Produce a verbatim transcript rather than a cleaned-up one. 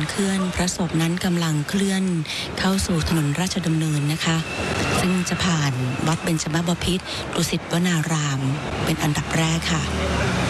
เคลื่อนพระศพนั้นกำลังเคลื่อนเข้าสู่ถนนราชดำเนินนะคะซึ่งจะผ่านวัดเบญจมบพิตรดุสิตวนารามเป็นอันดับแรกค่ะ